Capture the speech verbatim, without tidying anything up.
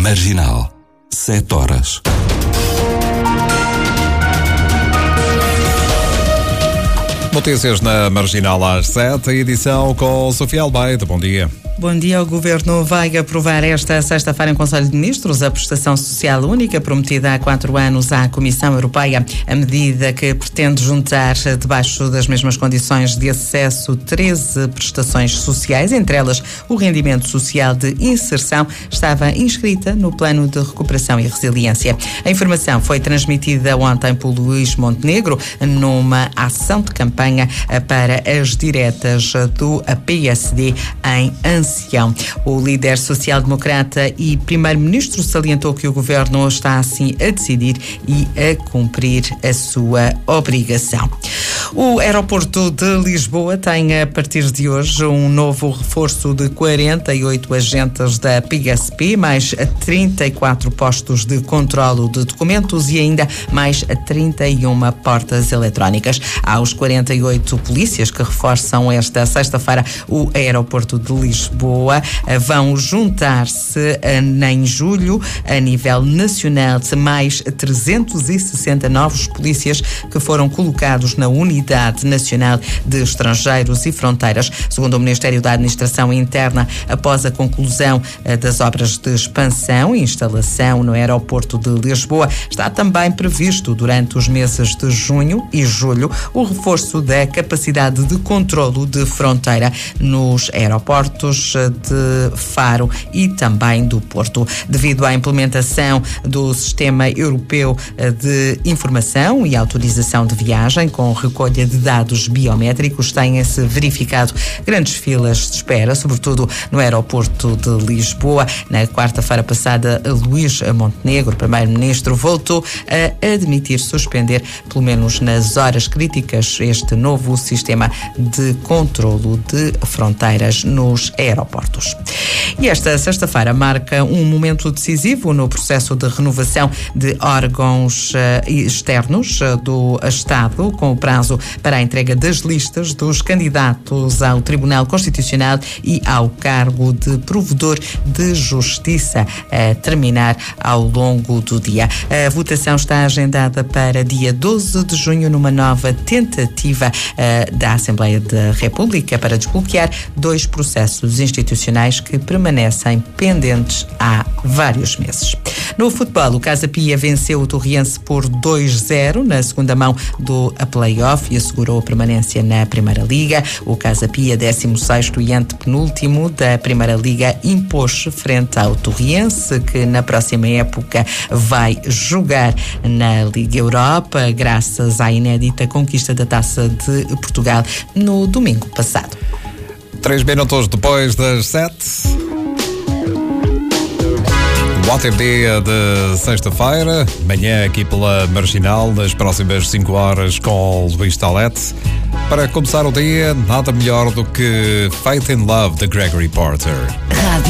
Marginal, sete horas. Notícias na Marginal às sete, edição com Sofia Almeida. Bom dia. Bom dia. O Governo vai aprovar esta sexta-feira em Conselho de Ministros a prestação social única prometida há quatro anos à Comissão Europeia. A medida que pretende juntar debaixo das mesmas condições de acesso treze prestações sociais, entre elas o rendimento social de inserção, estava inscrita no Plano de Recuperação e Resiliência. A informação foi transmitida ontem por Luís Montenegro numa ação de campanha para as diretas do P S D em Ancião. O líder social-democrata e primeiro-ministro salientou que o governo está assim a decidir e a cumprir a sua obrigação. O aeroporto de Lisboa tem a partir de hoje um novo reforço de quarenta e oito agentes da P S P, mais trinta e quatro postos de controlo de documentos e ainda mais trinta e uma portas eletrónicas. Aos quarenta e oito polícias que reforçam esta sexta-feira o aeroporto de Lisboa vão juntar-se em julho a nível nacional de mais trezentos e sessenta novos polícias que foram colocados na Unidade Nacional de Estrangeiros e Fronteiras. Segundo o Ministério da Administração Interna, após a conclusão das obras de expansão e instalação no aeroporto de Lisboa, está também previsto durante os meses de junho e julho o reforço da capacidade de controlo de fronteira nos aeroportos de Faro e também do Porto. Devido à implementação do Sistema Europeu de Informação e Autorização de Viagem com recolha de dados biométricos, têm-se verificado grandes filas de espera, sobretudo no aeroporto de Lisboa. Na quarta-feira passada, Luís Montenegro, primeiro-ministro, voltou a admitir suspender, pelo menos nas horas críticas, este novo sistema de controlo de fronteiras nos aeroportos. E esta sexta-feira marca um momento decisivo no processo de renovação de órgãos uh, externos uh, do Estado, com o prazo para a entrega das listas dos candidatos ao Tribunal Constitucional e ao cargo de Provedor de Justiça a terminar ao longo do dia. A votação está agendada para dia doze de junho numa nova tentativa uh, da Assembleia da República para desbloquear dois processos institucionais que permanecem pendentes há vários meses. No futebol, o Casa Pia venceu o Torriense por dois zero na segunda mão do play-off e assegurou a permanência na Primeira Liga. O Casa Pia, décimo sexto e antepenúltimo da Primeira Liga, impôs-se frente ao Torriense, que na próxima época vai jogar na Liga Europa, graças à inédita conquista da Taça de Portugal no domingo passado. Três minutos depois das sete. Um ótimo dia de sexta-feira. Manhã aqui pela Marginal, nas próximas cinco horas com Luís Talete. Para começar o dia, nada melhor do que Faith in Love de Gregory Porter. Rádio